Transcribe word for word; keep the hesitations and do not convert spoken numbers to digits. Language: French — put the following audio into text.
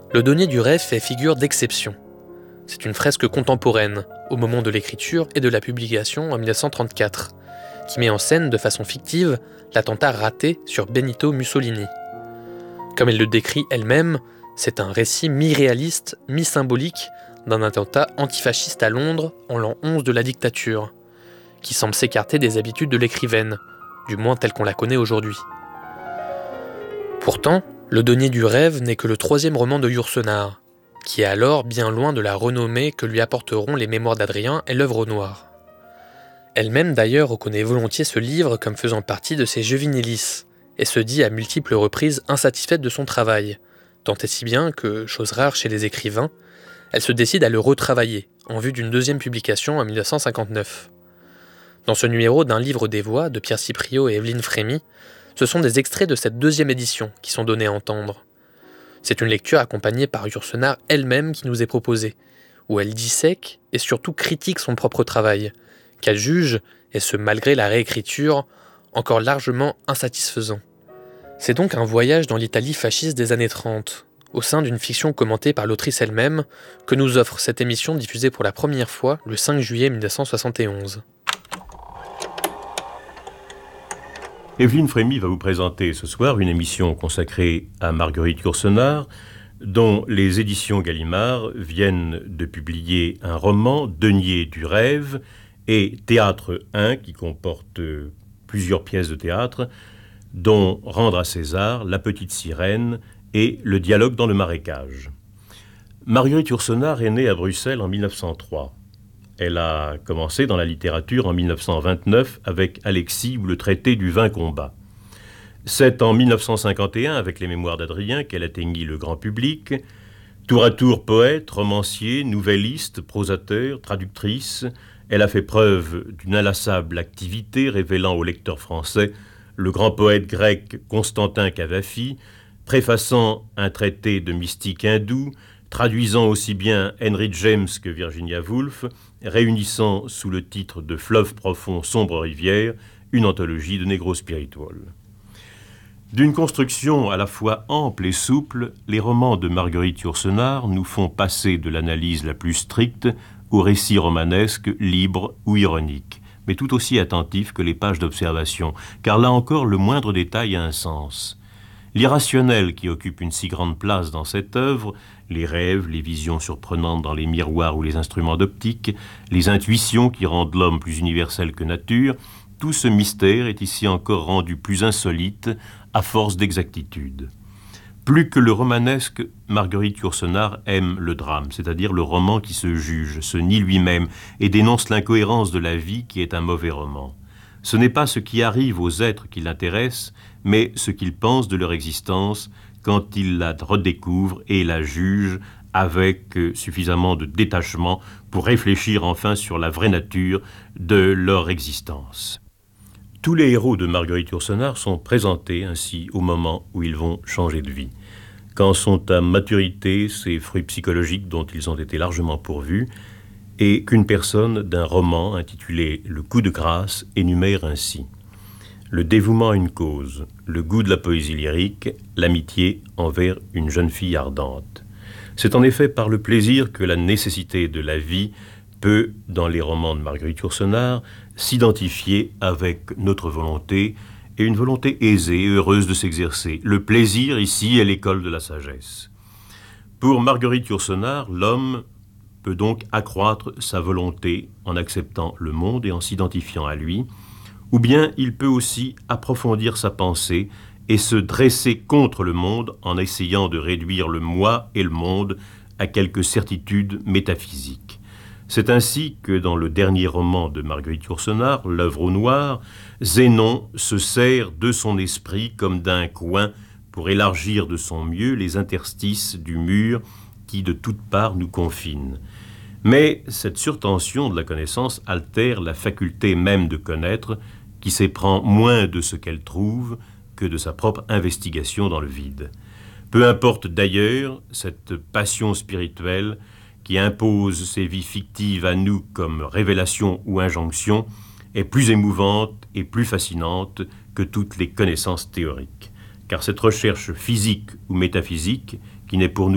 Le denier du rêve fait figure d'exception. C'est une fresque contemporaine, au moment de l'écriture et de la publication en mille neuf cent trente-quatre, qui met en scène de façon fictive l'attentat raté sur Benito Mussolini. Comme elle le décrit elle-même, c'est un récit mi-réaliste, mi-symbolique d'un attentat antifasciste à Londres en l'an onze de la dictature, qui semble s'écarter des habitudes de l'écrivaine, du moins telle qu'on la connaît aujourd'hui. Pourtant, Le denier du rêve n'est que le troisième roman de Yourcenar, qui est alors bien loin de la renommée que lui apporteront les Mémoires d'Adrien et l'œuvre au noir. Elle-même d'ailleurs reconnaît volontiers ce livre comme faisant partie de ses juvenilis, et se dit à multiples reprises insatisfaite de son travail, tant et si bien que, chose rare chez les écrivains, elle se décide à le retravailler, en vue d'une deuxième publication en mille neuf cent cinquante-neuf. Dans ce numéro d'un livre des voix de Pierre Cipriot et Evelyne Frémy, ce sont des extraits de cette deuxième édition qui sont donnés à entendre. C'est une lecture accompagnée par Yourcenar elle-même qui nous est proposée, où elle dissèque et surtout critique son propre travail, qu'elle juge, et ce malgré la réécriture, encore largement insatisfaisant. C'est donc un voyage dans l'Italie fasciste des années trente, au sein d'une fiction commentée par l'autrice elle-même, que nous offre cette émission diffusée pour la première fois le cinq juillet mille neuf cent soixante et onze. Evelyne Frémy va vous présenter ce soir une émission consacrée à Marguerite Yourcenar, dont les éditions Gallimard viennent de publier un roman, Denier du rêve, et Théâtre un, qui comporte plusieurs pièces de théâtre, dont Rendre à César, La petite sirène et Le dialogue dans le marécage. Marguerite Yourcenar est née à Bruxelles en mille neuf cent trois. Elle a commencé dans la littérature en mille neuf cent vingt-neuf avec Alexis ou le traité du vingt combats. C'est en mille neuf cent cinquante et un, avec les Mémoires d'Adrien, qu'elle atteignit le grand public. Tour à tour poète, romancier, nouvelliste, prosateur, traductrice, elle a fait preuve d'une inlassable activité révélant au lecteur français le grand poète grec Constantin Cavafi, préfaçant un traité de mystique hindoue, traduisant aussi bien Henry James que Virginia Woolf, réunissant sous le titre de Fleuve profond, sombre rivière, une anthologie de négro spiritual. D'une construction à la fois ample et souple, les romans de Marguerite Yourcenar nous font passer de l'analyse la plus stricte au récit romanesque, libre ou ironique, mais tout aussi attentif que les pages d'observation, car là encore le moindre détail a un sens. L'irrationnel qui occupe une si grande place dans cette œuvre, les rêves, les visions surprenantes dans les miroirs ou les instruments d'optique, les intuitions qui rendent l'homme plus universel que nature, tout ce mystère est ici encore rendu plus insolite à force d'exactitude. Plus que le romanesque, Marguerite Yourcenar aime le drame, c'est-à-dire le roman qui se juge, se nie lui-même et dénonce l'incohérence de la vie qui est un mauvais roman. Ce n'est pas ce qui arrive aux êtres qui l'intéressent, mais ce qu'ils pensent de leur existence quand ils la redécouvrent et la jugent avec suffisamment de détachement pour réfléchir enfin sur la vraie nature de leur existence. Tous les héros de Marguerite Yourcenar sont présentés ainsi au moment où ils vont changer de vie. Quand sont à maturité ces fruits psychologiques dont ils ont été largement pourvus, et qu'une personne d'un roman intitulé « Le coup de grâce » énumère ainsi. Le dévouement à une cause, le goût de la poésie lyrique, l'amitié envers une jeune fille ardente. C'est en effet par le plaisir que la nécessité de la vie peut, dans les romans de Marguerite Yourcenar, s'identifier avec notre volonté, et une volonté aisée et heureuse de s'exercer. Le plaisir, ici, est l'école de la sagesse. Pour Marguerite Yourcenar, l'homme peut donc accroître sa volonté en acceptant le monde et en s'identifiant à lui, ou bien il peut aussi approfondir sa pensée et se dresser contre le monde en essayant de réduire le moi et le monde à quelques certitudes métaphysiques. C'est ainsi que dans le dernier roman de Marguerite Yourcenar, L'œuvre au noir, Zénon se sert de son esprit comme d'un coin pour élargir de son mieux les interstices du mur qui de toutes parts nous confine. Mais cette surtension de la connaissance altère la faculté même de connaître, qui s'éprend moins de ce qu'elle trouve que de sa propre investigation dans le vide. Peu importe d'ailleurs cette passion spirituelle qui impose ses vies fictives à nous comme révélation ou injonction, est plus émouvante et plus fascinante que toutes les connaissances théoriques. Car cette recherche physique ou métaphysique, qui n'est pour nous